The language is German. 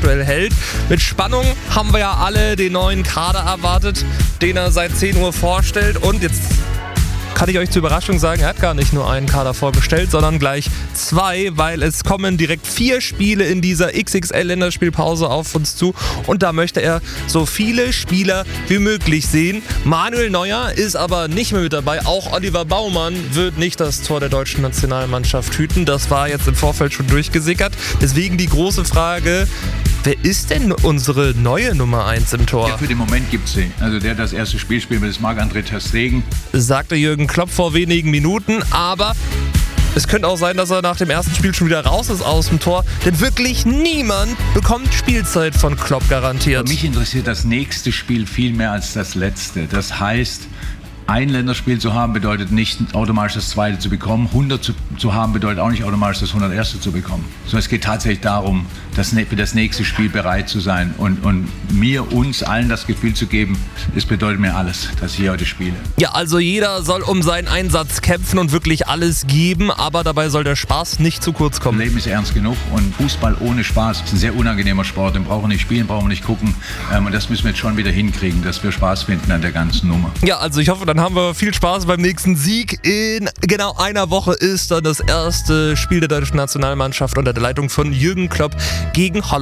aktuell hält. Mit Spannung haben wir ja alle den neuen Kader erwartet, den er seit 10 Uhr vorstellt. Und jetzt kann ich euch zur Überraschung sagen, er hat gar nicht nur einen Kader vorgestellt, sondern gleich 2, weil es kommen direkt 4 Spiele in dieser XXL-Länderspielpause auf uns zu und da möchte er so viele Spieler wie möglich sehen. Manuel Neuer ist aber nicht mehr mit dabei, auch Oliver Baumann wird nicht das Tor der deutschen Nationalmannschaft hüten, das war jetzt im Vorfeld schon durchgesickert, deswegen die große Frage: Wer ist denn unsere neue Nummer 1 im Tor? Ja, für den Moment gibt es sie. Also der das erste Spiel spielt, das ist Marc-André ter Stegen. Sagte Jürgen Klopp vor wenigen Minuten, aber es könnte auch sein, dass er nach dem ersten Spiel schon wieder raus ist aus dem Tor, denn wirklich niemand bekommt Spielzeit von Klopp garantiert. Mich interessiert das nächste Spiel viel mehr als das letzte. Das heißt, ein Länderspiel zu haben bedeutet nicht automatisch das zweite zu bekommen. 100 zu haben bedeutet auch nicht automatisch das 101. zu bekommen. Sondern es geht tatsächlich darum, für das nächste Spiel bereit zu sein und uns allen das Gefühl zu geben, es bedeutet mir alles, dass ich hier heute spiele. Ja, also jeder soll um seinen Einsatz kämpfen und wirklich alles geben, aber dabei soll der Spaß nicht zu kurz kommen. Das Leben ist ernst genug und Fußball ohne Spaß ist ein sehr unangenehmer Sport. Den brauchen wir nicht spielen, brauchen wir nicht gucken. Und das müssen wir jetzt schon wieder hinkriegen, dass wir Spaß finden an der ganzen Nummer. Ja, also ich hoffe, dann haben wir viel Spaß beim nächsten Sieg. In genau einer Woche ist dann das erste Spiel der deutschen Nationalmannschaft unter der Leitung von Jürgen Klopp gegen Holland.